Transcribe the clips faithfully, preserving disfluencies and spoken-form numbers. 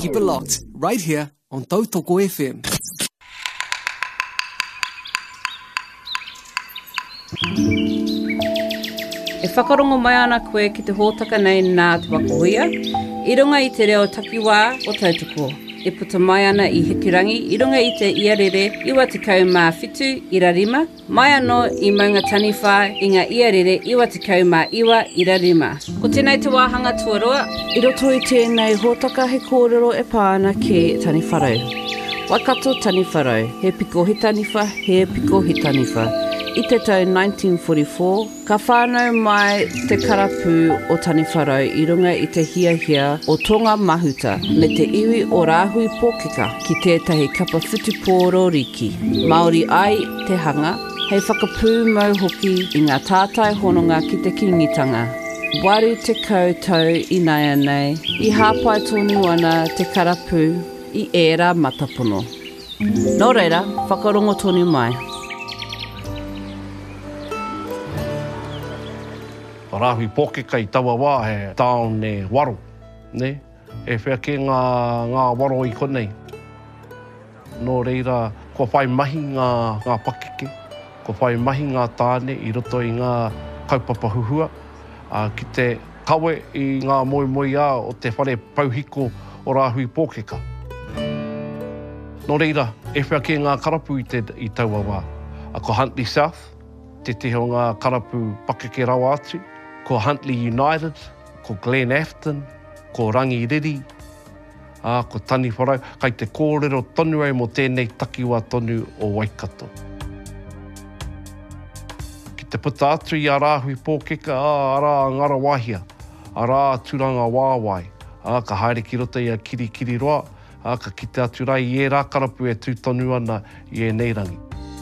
Keep it locked, right here on Tautoko F M. E whakarongo mai ana koe ki te hōtaka nei nā te wakuhia, i runga i te reo takiwā o Tautoko. E puta mai ana i Hikirangi, i runga i te iarere iwa te kau mā whitu ira rima, mai anō i maunga taniwha i ngā iarere iwa te kau mā iwa ira rima. Ko tēnei te wāhanga tuarua, i roto i tēnei hōtaka he kōrero e pāna ke taniwharau. Waikato taniwharau, he piko he taniwha, he piko he taniwha. I te tau nineteen forty-four, ka whānau mai te karapu o taniwharau i runga i te hiahia o Tonga Mahuta me te iwi o Rāhui Pōkeka ki tētahi kapa whutupōro riki. Māori ai te hanga, hei whakapū mau hoki i ngā tātai hononga ki te kingitanga. Waru te koutou i naia nei, i hāpai tonu ana te karapu i ērā matapono. Nō reira, whakarongo tonu mai. Rāhui Pōkeka i taua wā he taone waro, ne? E whea ke ngā, ngā waro i konei. Nō reira, ko whai mahi ngā, ngā pakeke, ko whai mahi ngā tāne i roto i ngā kaupapa huhua, uh, ki te kawe i ngā moi moi a o te whare pauhiko o Rāhui Pōkeka. Nō reira, e whea ke ngā karapu i, te, i taua wā. A ko Huntly South, te te o ngā karapu pakeke rawa atu, ko Huntly United, ko Glen Afton, ko Rangiriri, a, ko Taniwharau, kai te kōrero tonu au mo tēnei takiwā tonu o Waikato. Ki te puta atu i a Rāhui Pōkeka, a, a rā ngara wahia, a rā turanga wāwai, a, ka haere ki rota i a kiri kiri roa, a, ka kite atu rai i e rā karapu e tūtonu ana i e neirangi.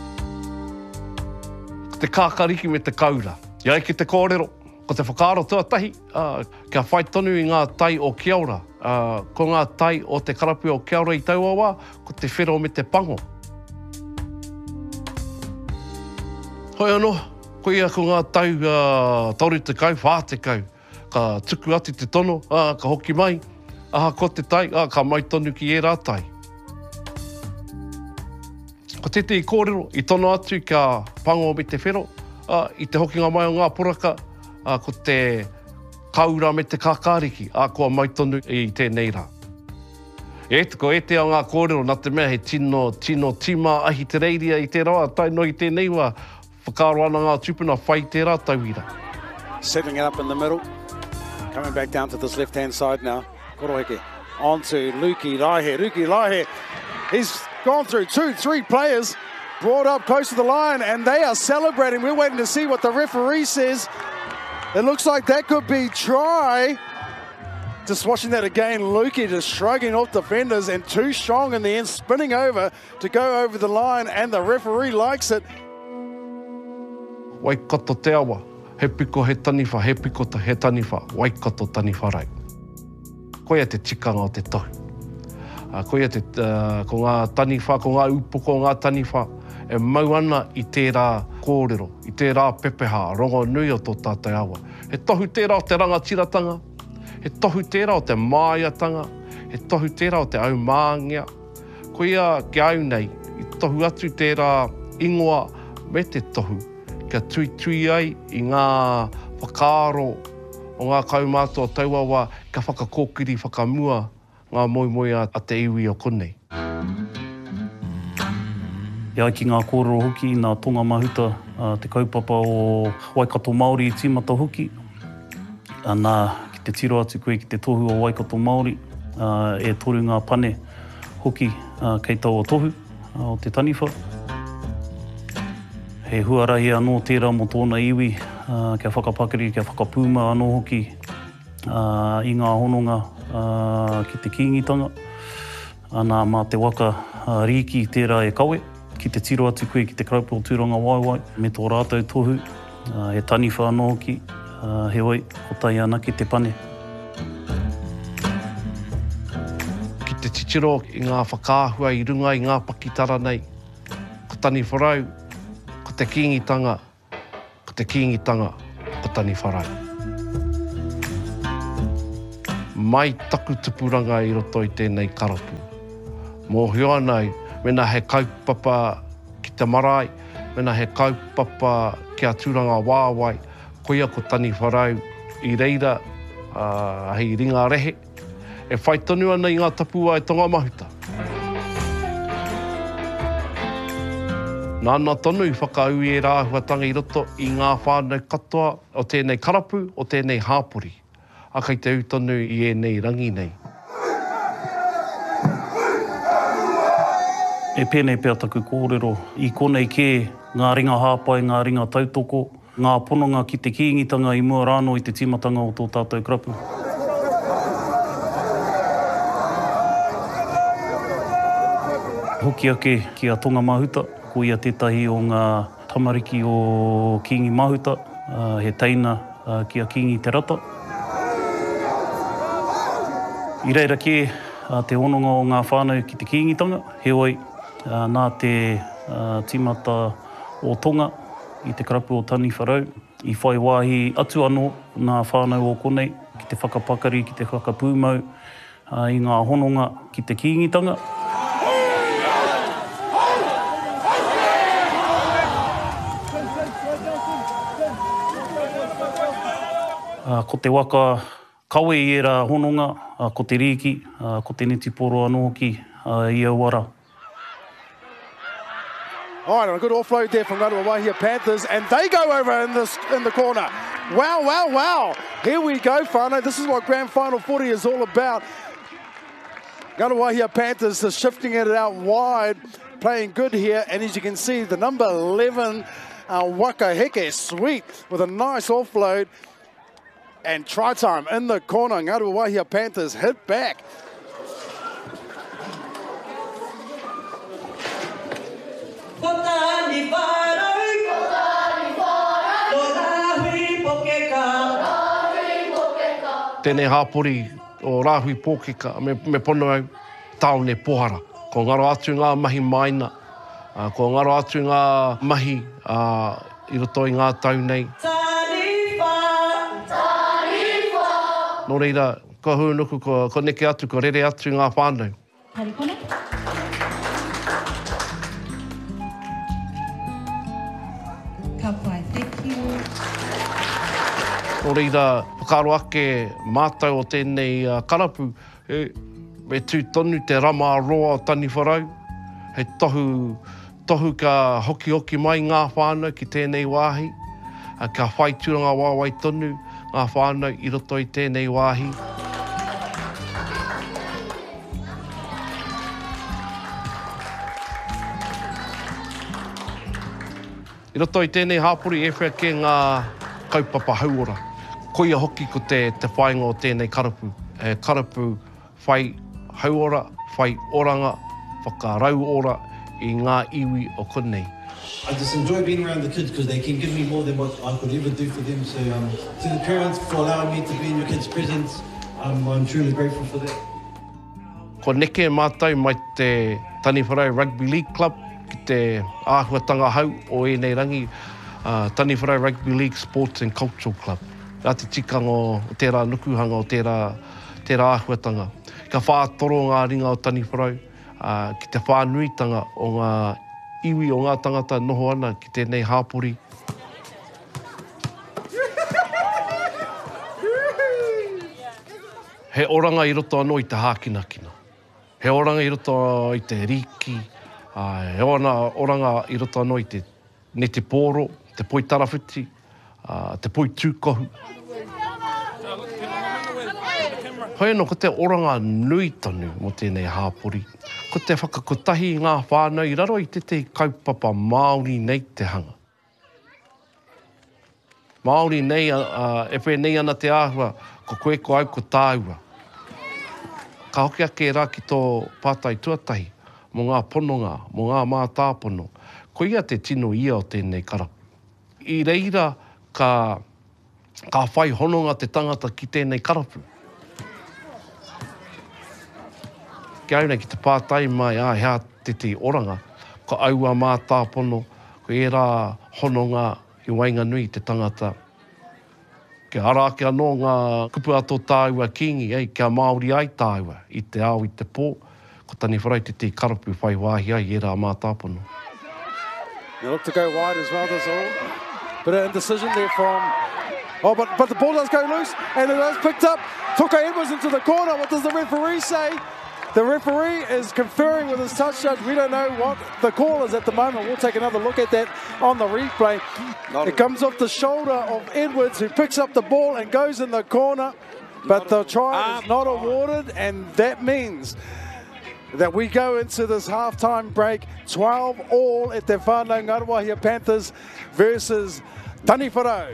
Ko te kākariki me te kaura, iai ki te kōrero, ko te whakaaro tuatahi, uh, kia whai tonu i ngā tai o Kiaura. Uh, ko ngā tai o te karapu o Kiaura i taua wā, ko te whero me te pango. Hoi anō, ko ia ko ngā tau uh, tauru te kau, whā te kau. Ka tuku ati te tono, uh, ka hoki mai, aha ko te tai, uh, ka mai tonu ki e rā tai. Ko tete i kōrero, i tono atu ka pango me te whero, uh, i te hokinga mai o ngā poraka, Uh, ko te kaura me te kākāriki, a koa maitonu i tēnei rā. E ko e te o ngā kōrero, nā te mea he tino, tino tima ahi te reiria i te roa, tai no i tēnei wā, whakaaro ana ngā tupuna, whai te rā tauira. Settling it up in the middle, coming back down to this left-hand side now, Koroheke, on to Luki Raihe, Luki Raihe, he's gone through two, three players, brought up close to the line, and they are celebrating. We're waiting to see what the referee says. It looks like that could be try. Just watching that again, Lukey just shrugging off defenders and too strong in the end, spinning over to go over the line, and the referee likes it. Waikato te awa, he piko he taniwha, he piko he taniwha, Waikato taniwharai. Koia te tikanga o te tohu. Uh, koia te, uh, ko ngā taniwha, ko ngā upoko o ngā taniwha, e mau ana i tērā kōrero, i tērā pepeha, rongo nui o tō tātai awa. He tohu tērā o te rangatiratanga, he tohu tērā o te māiatanga, he tohu tērā o te au māngia. Ko ia ke au nei, i tohu atu tērā ingoa me te tohu, kia tui tui ai i ngā whakaaro o ngā kaumātua tauawa, ka whakakōkiri, whakamua, ngā moi moi a, a te iwi o konei. Ia ki ngā kōrero hoki, ngā Tonga Mahuta, uh, te kaupapa o Waikato Māori i tīmata hoki. Uh, nā, ki te tiro atu koe ki te tohu o Waikato Māori, uh, e toru ngā pane hoki uh, kei tau o tohu uh, o te taniwha. He huarahi anō tērā mo tōna iwi, uh, kia whakapakiri, kia whakapūma anō hoki uh, i ngā hononga uh, ki te kīngitanga. Anā mā te waka uh, riki tērā e kawe. Ki te tiro atu koe ki te kraupo o tūranga waiwai, me tō rātou tohu, uh, he taniwha anō hoki, uh, he oi, o tai ana ki te pane. Ki te titiro i ngā whakaahua i runga i ngā pakitara nei, ko taniwharau, ko te kīngitanga, ko te kīngitanga, ko taniwharau. mai taku tupuranga i roto i tēnei karapu. Mō hio nei, mena he kaupapa ki te marae, mena he kaupapa ki a tūranga wāwai, koia ko tani wharau i reira, uh, hei ringa rehe, e whai tonu ana i ngā tapua e tonga mahuta. Nāna tonu i whakau e rāhuatanga i roto i ngā whānau katoa o tēnei karapu, o tēnei hāpuri. A kei te utonu i e nei rangi nei. E pēnei pēr taku kōrero i konei kē ngā ringa hāpai, ngā ringa tautoko, ngā pononga ki te kīngitanga i mua rāno i te timatanga o tō tātou karapu. Hoki ake ki a tonga mahuta, ko ia tētahi o ngā tamariki o kingi mahuta, uh, he teina uh, ki a kingi te rata. I reira kē, uh, te ononga o ngā whānau ki te kīngitanga, he oi, uh, nā te uh, timata o tonga i te karapu o tani wharau, i whai wāhi atu anō ngā whānau o konei, ki te whakapakari, ki te whakapūmau, uh, i ngā hononga ki te kīngitanga. Uh, ko te waka kawe i era hononga, uh, ko te riki, uh, ko te neti poro anō hoki uh, i auara. All right, a good offload there from Rarawa Wahia Panthers, and they go over in, this, in the corner. Wow, wow, wow. Here we go, whānau. This is what Grand Final footy is all about. Rarawa Wahia Panthers are shifting it out wide, playing good here, and as you can see, the number eleven, uh, Waka Heke, sweet, with a nice offload. And try time in the corner. Ngāruā Wahia Panthers hit back. Tēnei hāpori o Rāhui Pōkeka, me, me pono au tāone pohara. Ko ngaro atu ngā mahi maina, uh, ko ngaro atu ngā mahi uh, i roto i ngā tau nei. Nō reira, ko hunuku, ko, ko neke atu, ko rere atu ngā whānau. Harikona. Ka pai, thank you. Nō reira, whakaro ake mātau o tēnei uh, karapu, e, me tū tonu te rama roa o tani wharau, he tohu, tohu ka hoki hoki mai ngā whānau ki tēnei wāhi, uh, ka whai tūranga wāwai tonu, ngā whānau i roto i tēnei wāhi. I roto i tēnei hāpuri e whea ke ngā kaupapa hauora. Koia hoki ko te, te whainga o tēnei karapu. E karapu whai hauora, whai oranga, whakarau ora i ngā iwi o konei. I just enjoy being around the kids because they can give me more than what I could ever do for them. So um, to the parents for allowing me to be in your kids' presence, um, I'm truly grateful for that. Ko neke mātou mai te Tani Wharau Rugby League Club, ki te āhuatanga hau o enei rangi, uh, Tani Wharau Rugby League Sports and Cultural Club. Rā te tikanga o tērā nukuhanga o tērā, tērā āhuatanga. Ka whātoro ngā ringa o Tani Wharau, uh, ki te whānuitanga o ngā iwi o ngā tangata noho ana ki tēnei hāpori. He oranga i roto anō i te hākinakina. He oranga i roto i te riki. Uh, he oranga i roto anō i te neti pōro, te poi tarawhiti, uh, te poi tūkohu. Hoi anō, ko te oranga nui tonu mo tēnei hāpori. Ko te whakakotahi ngā whānau i raro i te te kaupapa Māori nei te hanga. Māori nei, uh, e whē nei ana te āhua, ko koe ko au ko tāua. Ka hoki ake rā ki tō pātai tuatahi, mo ngā pononga, mo ngā mātāpono, ko ia te tino ia o tēnei karapu. I reira, ka, ka whai hononga te tangata ki tēnei karapu. Ki auna ki te pātai mai, a hea te te oranga, ko aua mātāpono, ko e rā hononga i Wainganui te tangata Ke ara ke anō ngā kupu ato tāua kingi, ei, kia Māori ai tāua, i te ao, i te pō, ko tani wharai te te karapu whai wāhi ai, e rā mātāpono. They look to go wide as well, there's all. Bit of indecision there from... Oh, but, but the ball does go loose, and it is picked up. Toka Edwards into the corner. What does the referee say? The referee is conferring with his touch judge. We don't know what the call is at the moment. We'll take another look at that on the replay. It comes off the shoulder of Edwards, who picks up the ball and goes in the corner. But the try is not awarded, and that means that we go into this halftime break twelve all at the whānau Ngaruawahia Panthers versus Taniwharau.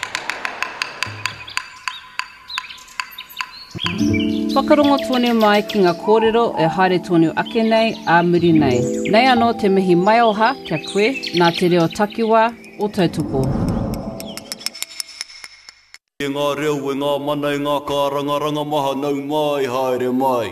Whakarongo tōne mai ki ngā kōrero e haere tōne ake nei, a muri nei. Nei anō te mihi mai oha kia koe, nā te reo takiwā o Tautoko. E ngā reo e ngā mana e ngā kāranga ranga maha nau mai haere mai.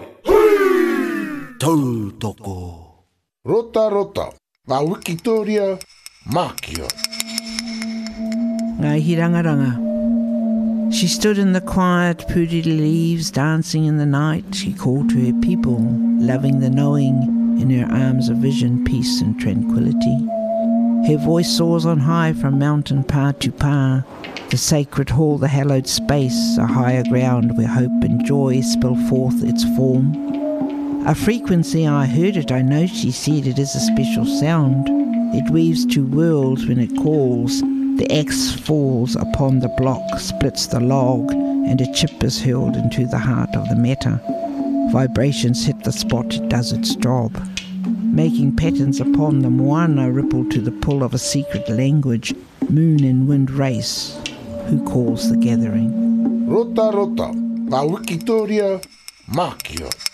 Tautoko. Rota rota, ngā wikitoria mākia. Ngā hirangaranga. She stood in the quiet, puri leaves, dancing in the night. She called to her people, loving the knowing, in her arms of vision, peace and tranquility. Her voice soars on high from mountain pa to pa, the sacred hall, the hallowed space, a higher ground where hope and joy spill forth its form. A frequency, I heard it, I know she said it is a special sound. It weaves two worlds when it calls. The axe falls upon the block, splits the log, and a chip is hurled into the heart of the matter. Vibrations hit the spot, it does its job. Making patterns upon the moana ripple to the pull of a secret language, moon and wind race. Who calls the gathering? Rota rota, ngā wikitoria mākia.